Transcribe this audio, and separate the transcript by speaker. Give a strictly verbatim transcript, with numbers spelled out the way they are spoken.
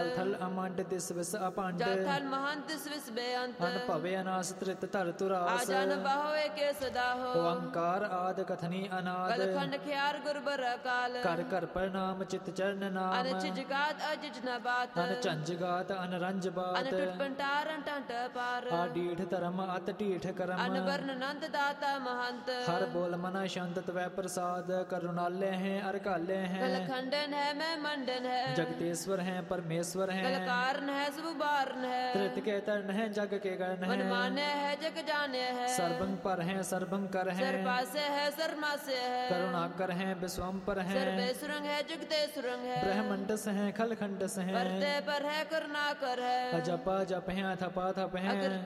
Speaker 1: ਜਲ ਥਲ ਅਮੰਡ ਦਿਸ ਵਿਸ ਅਪੰਡ
Speaker 2: ਜਲ ਥਲ ਮਹੰਤ ਦਿਸ ਵਿਸ ਬੇਅੰਤ
Speaker 1: ਅਨ ਭਵੇ ਅਨਾਸ ਤ੍ਰਿਤ ਧਰ ਤੁਰਾਸ
Speaker 2: ਆਜਨ ਬਾਹਵੇ ਕੇ ਸਦਾ ਹੋ
Speaker 1: ਓੰਕਾਰ ਆਦ ਕਥਨੀ ਅਨਾਦ
Speaker 2: ਕਲਖੰਡ ਖਿਆਰ ਗੁਰਬਰ ਅਕਾਲ
Speaker 1: ਕਰ ਕਰ ਪ੍ਰਣਾਮ ਚਿਤ ਚਰਨ ਨਾਮ
Speaker 2: ਅਨਚ ਜਗਾਤ ਅਜਜ ਨ ਬਾਤ
Speaker 1: ਅਨ ਚੰਜ ਗਾਤ ਅਨ ਰੰਜ ਬਾਤ
Speaker 2: ਅਨ ਟੁੱਟ ਪੰਟਾਰਨ ਟੰਟ ਪਾਰ
Speaker 1: ਆ ਢੀਠ ਧਰਮ ਅਤ ਢੀਠ ਕਰਮ
Speaker 2: ਅਨ ਵਰਨ ਨੰਦ ਦਾਤਾ ਮਹੰਤ
Speaker 1: ਹਰ ਬੋਲ ਮਨ ਸ਼ੰਤ ਤਵੈ ਪ੍ਰਸਾਦ ਕਰੁਣਾਲੇ ਹੈ ਅਰਕਾਲੇ ਹੈ
Speaker 2: ਕਲਖੰਡਨ ਹੈ ਮੈਂ ਮੰਡਨ ਹੈ
Speaker 1: ਜਗਤੇश्वर ਹੈ ਪਰਮੇश्वर ਹੈ
Speaker 2: ਕਲਕਾਰਨ ਹੈ ਸਭ ਬਾਰਨ ਹੈ
Speaker 1: ਤ੍ਰਿਤ ਕੇ ਤਰਨ ਹੈ ਜਗ ਕੇ ਗਣ
Speaker 2: ਮਨ
Speaker 1: ਹੈ
Speaker 2: ਮਾਨੈ ਹੈ ਜਗ ਜਾਣੈ ਹੈ
Speaker 1: ਸਰਬੰ ਪਰ ਹੈ ਸਰਬੰ ਕਰ ਹੈ
Speaker 2: ਸਰ ਪਾਸੇ ਹੈ ਸਰ ਮਾਸੇ ਹੈ
Speaker 1: करुणा कर है विश्वम्पर है
Speaker 2: सर्वे सुरंग है जुगते सुरंग है
Speaker 1: ब्रह्मंडस है खलखंडस है
Speaker 2: परते पर है करुणा कर है
Speaker 1: अजपा जप है थपा थप है